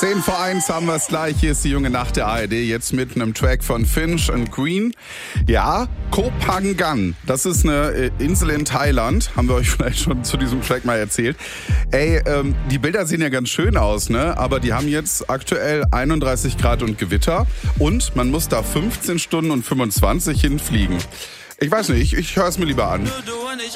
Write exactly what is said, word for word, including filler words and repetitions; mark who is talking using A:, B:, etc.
A: Zehn vor eins haben wir es gleich. Hier ist die junge Nacht der A R D. Jetzt mit einem Track von Finch und Green. Ja, Koh Phangan. Das ist eine Insel in Thailand. Haben wir euch vielleicht schon zu diesem Track mal erzählt. Ey, ähm, die Bilder sehen ja ganz schön aus, ne? Aber die haben jetzt aktuell einunddreißig Grad und Gewitter. Und man muss da fünfzehn Stunden und fünfundzwanzig hinfliegen. Ich weiß nicht, ich, ich höre es mir lieber an.